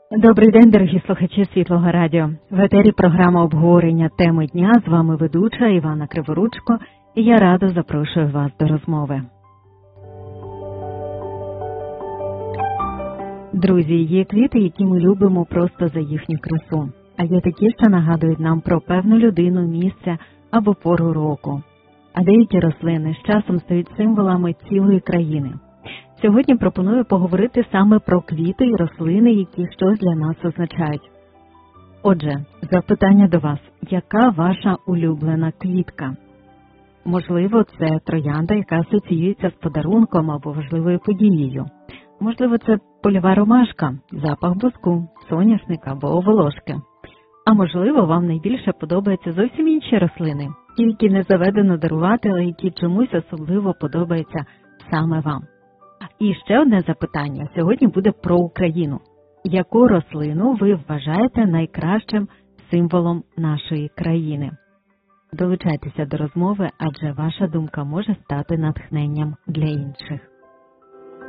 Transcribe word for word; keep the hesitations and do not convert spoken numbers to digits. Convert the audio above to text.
Добрий день, дорогі слухачі Світлого Радіо. В етері програма обговорення теми дня. З вами ведуча Івана Криворучко, і я радо запрошую вас до розмови. Друзі, є квіти, які ми любимо просто за їхню красу. А є такі, що нагадують нам про певну людину, місце або пору року. А деякі рослини з часом стають символами цілої країни. Сьогодні пропоную поговорити саме про квіти і рослини, які щось для нас означають. Отже, запитання до вас. Яка ваша улюблена квітка? Можливо, це троянда, яка асоціюється з подарунком або важливою подією. Можливо, це польова ромашка, запах буску, соняшника або волошки. А можливо, вам найбільше подобаються зовсім інші рослини, ті, які не заведено дарувати, але які чомусь особливо подобаються саме вам. І ще одне запитання сьогодні буде про Україну. Яку рослину ви вважаєте найкращим символом нашої країни? Долучайтеся до розмови, адже ваша думка може стати натхненням для інших.